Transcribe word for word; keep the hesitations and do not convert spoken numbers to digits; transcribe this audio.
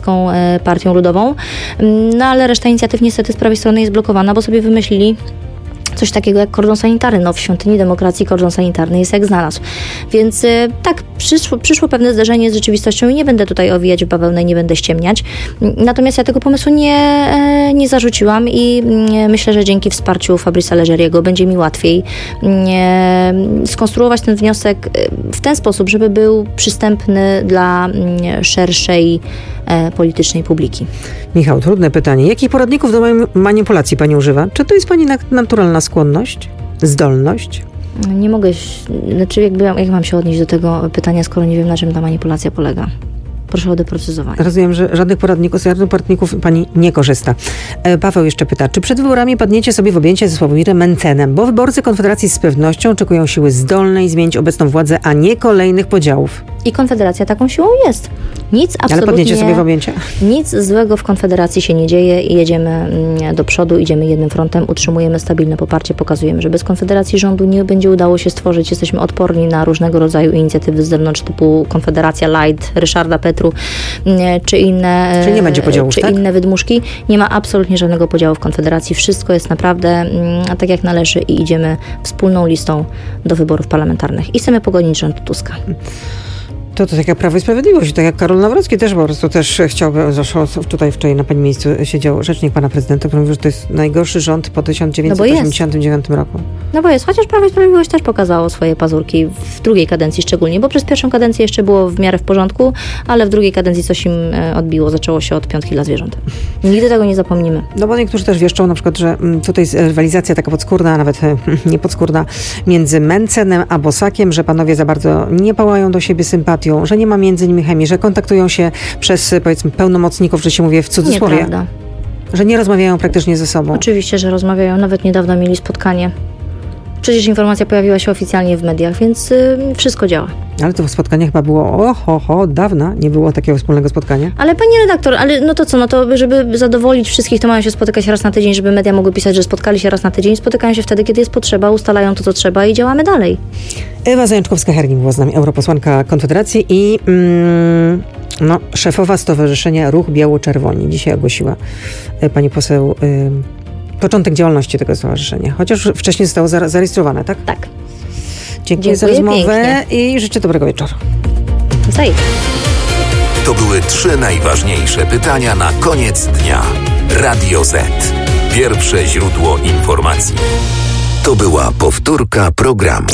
Europejską Partią Ludową. No ale reszta inicjatyw niestety z prawej strony jest blokowana, bo sobie wymyślili coś takiego jak kordon sanitarny. No w świątyni demokracji kordon sanitarny jest jak znalazł. Więc y, tak, przyszło, przyszło pewne zderzenie z rzeczywistością i nie będę tutaj owijać w bawełnę, nie będę ściemniać. Natomiast ja tego pomysłu nie, y, nie zarzuciłam i y, myślę, że dzięki wsparciu Fabrice'a Legeriego będzie mi łatwiej y, skonstruować ten wniosek w ten sposób, żeby był przystępny dla y, szerszej y, politycznej publiki. Michał, trudne pytanie. Jakich poradników do manipulacji pani używa? Czy to jest pani naturalna skłonność? Zdolność? Nie mogę, znaczy jakby, jak mam się odnieść do tego pytania, skoro nie wiem, na czym ta manipulacja polega. Proszę o doprecyzowanie. Rozumiem, że żadnych poradników, z żadnych poradników pani nie korzysta. E, Paweł jeszcze pyta, czy przed wyborami padniecie sobie w objęcie ze Sławomirem Mencenem? Bo wyborcy Konfederacji z pewnością oczekują siły zdolnej zmienić obecną władzę, a nie kolejnych podziałów. I Konfederacja taką siłą jest. Nic absolutnie... Ale padniecie sobie w objęcie? Nic złego w Konfederacji się nie dzieje i jedziemy do przodu, idziemy jednym frontem, utrzymujemy stabilne poparcie, pokazujemy, że bez Konfederacji rządu nie będzie udało się stworzyć. Jesteśmy odporni na różnego rodzaju inicjatywy z zewnątrz typu Konfederacja Light, Ryszarda Petru, czy inne, czy nie będzie podziałów, czy tak? inne wydmuszki. Nie ma absolutnie żadnego podziału w Konfederacji. Wszystko jest naprawdę tak jak należy i idziemy wspólną listą do wyborów parlamentarnych. I chcemy pogonić rząd Tuska. To to tak jak Prawo i Sprawiedliwość, tak jak Karol Nawrocki też po prostu też chciałby, zresztą tutaj wczoraj na pani miejscu siedział rzecznik pana prezydenta, który mówił, że to jest najgorszy rząd po tysiąc dziewięćset osiemdziesiątym dziewiątym roku. No bo jest, chociaż Prawo i Sprawiedliwość też pokazało swoje pazurki w drugiej kadencji szczególnie, bo przez pierwszą kadencję jeszcze było w miarę w porządku, ale w drugiej kadencji coś im odbiło, zaczęło się od piątki dla zwierząt. Nigdy tego nie zapomnimy. No bo niektórzy też wieszczą na przykład, że tutaj jest rywalizacja taka podskórna, a nawet nie podskórna, między Mencenem a Bosakiem, że panowie za bardzo nie pałają do siebie sympatią, że nie ma między nimi chemii, że kontaktują się przez, powiedzmy, pełnomocników, że się mówi w cudzysłowie. Nieprawda. Że nie rozmawiają praktycznie ze sobą. Oczywiście, że rozmawiają. Nawet niedawno mieli spotkanie. Przecież informacja pojawiła się oficjalnie w mediach, więc y, wszystko działa. Ale to spotkanie chyba było o, ho, ho, od dawna nie było takiego wspólnego spotkania. Ale pani redaktor, ale no to co, no to żeby zadowolić wszystkich, to mają się spotykać raz na tydzień, żeby media mogły pisać, że spotkali się raz na tydzień. Spotykają się wtedy, kiedy jest potrzeba, ustalają to, co trzeba i działamy dalej. Ewa Zajączkowska-Herling była z nami, europosłanka Konfederacji i mm, no, szefowa Stowarzyszenia Ruch Biało-Czerwoni. Dzisiaj ogłosiła pani poseł y, początek działalności tego stowarzyszenia. Chociaż wcześniej zostało zarejestrowane, tak? Tak. Dziękuję, Dziękuję za rozmowę pięknie. I życzę dobrego wieczoru. Zaj. To były trzy najważniejsze pytania na koniec dnia. Radio Z. Pierwsze źródło informacji. To była powtórka programu.